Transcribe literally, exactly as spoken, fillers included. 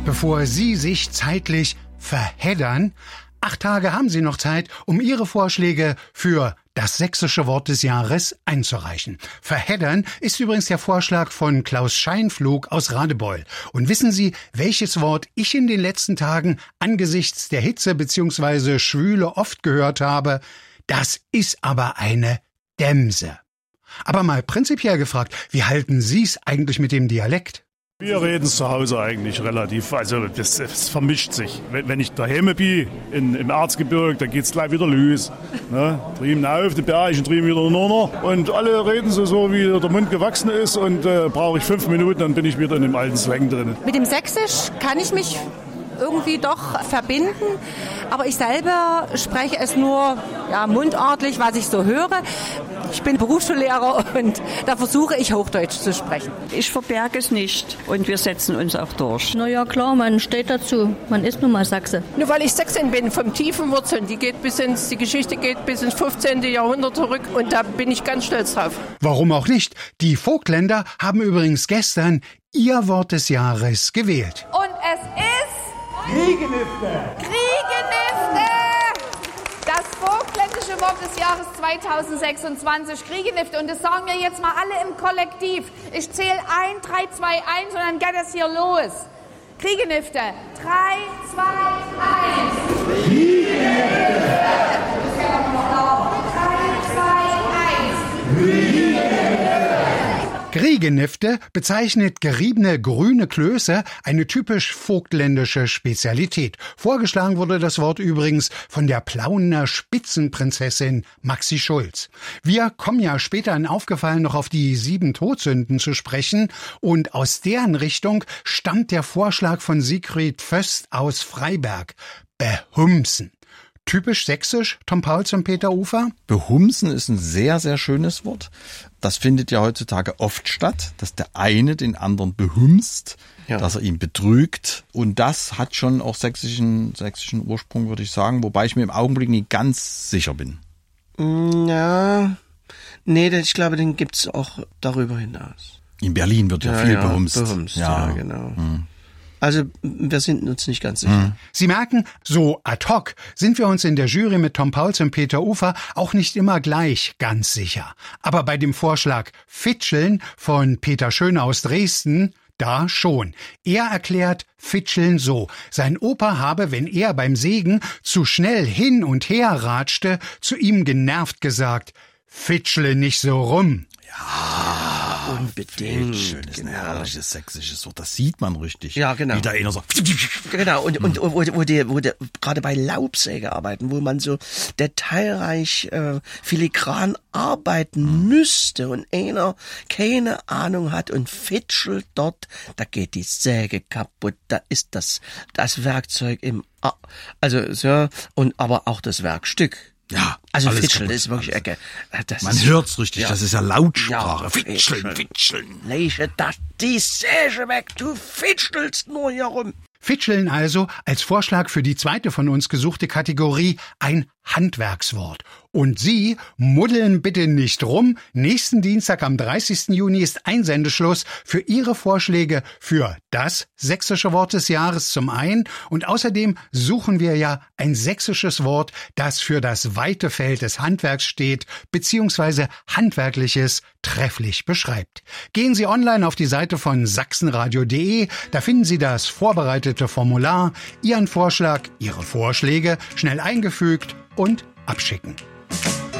bevor Sie sich zeitlich verheddern. Acht Tage haben Sie noch Zeit, um Ihre Vorschläge für das sächsische Wort des Jahres einzureichen. Verheddern ist übrigens der Vorschlag von Klaus Scheinflug aus Radebeul. Und wissen Sie, welches Wort ich in den letzten Tagen angesichts der Hitze bzw. Schwüle oft gehört habe? Das ist aber eine Dämse. Aber mal prinzipiell gefragt, wie halten Sie es eigentlich mit dem Dialekt? Wir reden zu Hause eigentlich relativ, also das, das vermischt sich. Wenn, wenn ich daheim bin, in, im Erzgebirge, dann geht's gleich wieder los. Ne? Drüben auf den Berg und drüben wieder runter. Und alle reden so, so wie der Mund gewachsen ist. Und äh, brauche ich fünf Minuten, dann bin ich wieder in dem alten Slang drin. Mit dem Sächsisch kann ich mich irgendwie doch verbinden, aber ich selber spreche es nur ja, mundartlich, was ich so höre. Ich bin Berufsschullehrer und da versuche ich Hochdeutsch zu sprechen. Ich verberge es nicht und wir setzen uns auch durch. Na ja, klar, man steht dazu. Man ist nun mal Sachse. Nur weil ich Sächsin bin, vom tiefen Wurzeln, die geht bis ins, die Geschichte geht bis ins fünfzehnten. Jahrhundert zurück und da bin ich ganz stolz drauf. Warum auch nicht? Die Vogtländer haben übrigens gestern ihr Wort des Jahres gewählt. Und es ist Kriegenifte. Kriegenifte! Das vogtländische Wort des Jahres zweitausendsechsundzwanzig, Kriegenifte. Und das sagen wir jetzt mal alle im Kollektiv. Ich zähle ein, drei, zwei, eins und dann geht es hier los. Kriegenifte. drei, zwei, eins. Kriegenifte. drei, zwei, eins. Kriegenifte. Kriegenifte bezeichnet geriebene grüne Klöße, eine typisch vogtländische Spezialität. Vorgeschlagen wurde das Wort übrigens von der Plauener Spitzenprinzessin Maxi Schulz. Wir kommen ja später in Aufgefallen noch auf die sieben Todsünden zu sprechen und aus deren Richtung stammt der Vorschlag von Sigrid Vöst aus Freiberg. Behumsen. Typisch sächsisch, Tom Pauls und Peter Ufer? Behumsen ist ein sehr, sehr schönes Wort. Das findet ja heutzutage oft statt, dass der eine den anderen behumst, ja. dass er ihn betrügt. Und das hat schon auch sächsischen, sächsischen Ursprung, würde ich sagen, wobei ich mir im Augenblick nicht ganz sicher bin. Ja, nee, ich glaube, den gibt's auch darüber hinaus. In Berlin wird ja, ja viel ja, behumst. behumst. Ja, ja genau. Hm. Also wir sind uns nicht ganz sicher. Hm. Sie merken, so ad hoc sind wir uns in der Jury mit Tom Pauls und Peter Ufer auch nicht immer gleich ganz sicher. Aber bei dem Vorschlag Fitscheln von Peter Schöne aus Dresden, da schon. Er erklärt Fitscheln so. Sein Opa habe, wenn er beim Sägen zu schnell hin und her ratschte, zu ihm genervt gesagt, Fitschle nicht so rum. Ja, unbedingt. Fitscheln ist genau. Ein herrliches sächsisches Wort. Das sieht man richtig. Ja, genau. Wie da einer so. Genau. Und, und wo, wo die, wo die, gerade bei Laubsäge arbeiten, wo man so detailreich, äh, filigran arbeiten mhm. müsste und einer keine Ahnung hat und fitschelt dort, da geht die Säge kaputt. Da ist das, das Werkzeug im, also, so, und aber auch das Werkstück. Ja, also Fitscheln ist wirklich Ecke. Das Man ist, hört's richtig, ja. Das ist ja Lautsprache. Ja, Fitscheln, Fitscheln. Lege das die Säge weg, du fitschelst nur hier rum. Fitscheln also als Vorschlag für die zweite von uns gesuchte Kategorie ein Handwerkswort. Und Sie muddeln bitte nicht rum. Nächsten Dienstag am dreißigsten Juni ist Einsendeschluss für Ihre Vorschläge für das sächsische Wort des Jahres zum einen. Und außerdem suchen wir ja ein sächsisches Wort, das für das weite Feld des Handwerks steht, beziehungsweise Handwerkliches trefflich beschreibt. Gehen Sie online auf die Seite von sachsenradio punkt de. Da finden Sie das vorbereitete Formular, Ihren Vorschlag, Ihre Vorschläge schnell eingefügt und abschicken.